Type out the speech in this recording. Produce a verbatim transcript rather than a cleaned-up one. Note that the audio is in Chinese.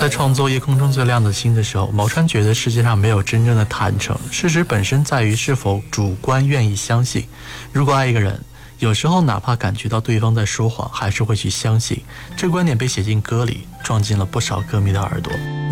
在创作《夜空中最亮的星》的时候，毛川觉得世界上没有真正的坦诚，事实本身在于是否主观愿意相信。如果爱一个人，有时候哪怕感觉到对方在说谎，还是会去相信。这观点被写进歌里，撞进了不少歌迷的耳朵。